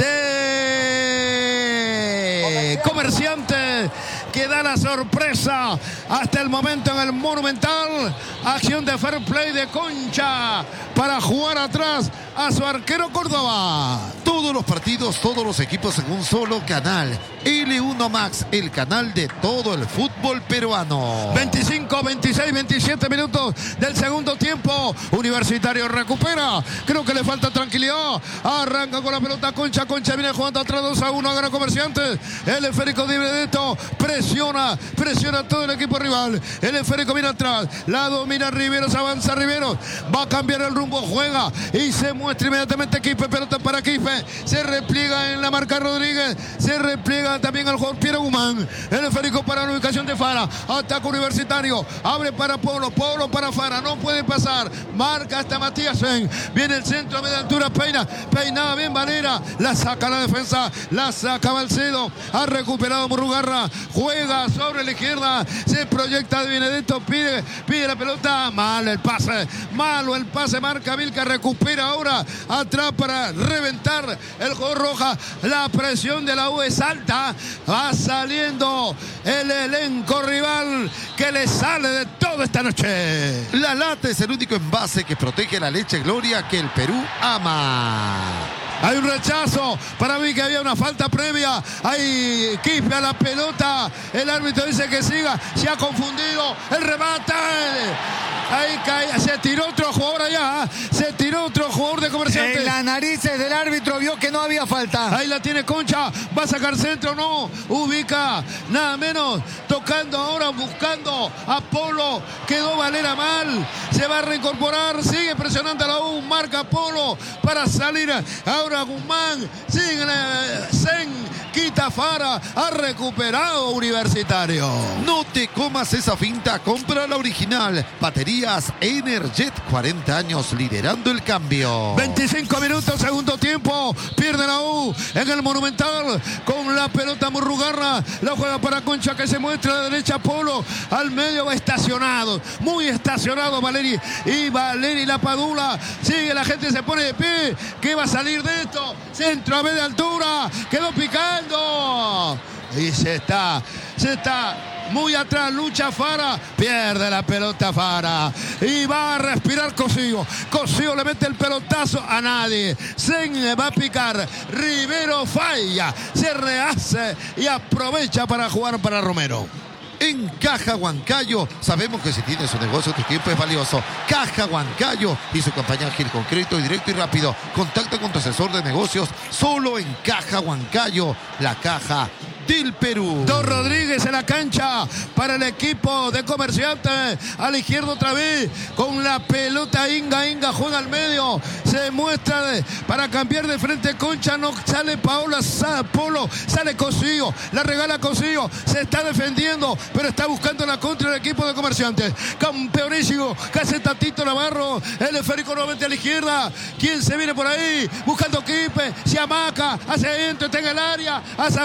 de Comerciantes, que da la sorpresa hasta el momento en el Monumental. Acción de fair play de Concha para jugar atrás a su arquero Córdoba. Todos los partidos, todos los equipos en un solo canal. L1 Max, el canal de todo el fútbol peruano. 25, 26, 27 minutos del segundo tiempo. Universitario recupera. Creo que le falta tranquilidad. Arranca con la pelota Concha. Concha viene jugando atrás 2-1. Gana Comerciantes. El esférico de Benedetto presiona todo el equipo rival. El esférico viene atrás. La domina Riveros. Avanza Riveros. Va a cambiar el rumbo. Juega y se muestra inmediatamente Quispe. Pelota para Quispe. Se repliega en la marca Rodríguez. Se repliega también el jugador Piero Guzmán. El esférico para la ubicación de Fara. Ataca Universitario. Abre para Polo. Polo para Fara. No puede pasar. Marca hasta Matías Sen. Viene el centro a media altura. Peinada bien Valera. La saca la defensa. La saca Balcedo. Ha recuperado Murrugarra. Juega sobre la izquierda. Se proyecta de Benedetto. Pide la pelota. Malo el pase. Marca Vilca. Recupera ahora. Atrás para reventar el jugador Roja. La presión de la U es alta. Va saliendo el elenco rival que le sale de todo esta noche. La lata es el único envase que protege la leche Gloria que el Perú ama. Hay un rechazo. Para mí que había una falta previa. Hay Quispe a la pelota. El árbitro dice que siga. Se ha confundido. El remate. Ahí cae. Se tiró otro jugador allá. Se tiró otro jugador de Comerciantes. En las narices del árbitro vio que no había falta. Ahí la tiene Concha. Va a sacar centro. No. Ubica. Nada menos. Tocando ahora. Buscando a Polo. Quedó Valera mal. Se va a reincorporar. Sigue presionando a la U. Marca Polo para salir. Ahora Guzmán. Sigue Sen. Quita pelota Fara. Ha recuperado Universitario. No te comas esa finta, compra la original. Baterías Energet, 40 años liderando el cambio. 25 minutos, segundo tiempo. Pierde la U en el Monumental con la pelota Murrugarra. La juega para Concha, que se muestra a la derecha. Polo al medio, va estacionado. Muy estacionado Valeri. Y Valeri Lapadula. Sigue, la gente se pone de pie. ¿Qué va a salir de esto? Centro a media altura. Quedó picando. Y se está muy atrás, lucha Fara, pierde la pelota Fara y va a respirar Cosío. Cosío le mete el pelotazo a nadie. Se va a picar. Rivero falla, se rehace y aprovecha para jugar para Romero. En Caja Huancayo, sabemos que si tienes un negocio, tu tiempo es valioso. Caja Huancayo y su campaña ágil, con crédito directo y rápido. Contacta con tu asesor de negocios solo en Caja Huancayo, la caja del Perú. Don Rodríguez en la cancha para el equipo de Comerciantes. A la izquierda otra vez con la pelota Inga juega al medio. Se muestra para cambiar de frente Concha. No sale Polo, sale Cosío. La regala Cosío. Se está defendiendo, pero está buscando la contra del equipo de Comerciantes. Campeonísimo. Casi Tatito Navarro. El esférico nuevamente a la izquierda. ¿Quién se viene por ahí? Buscando Quipe. Se amaca. Hacia adentro. Está en el área. Hacia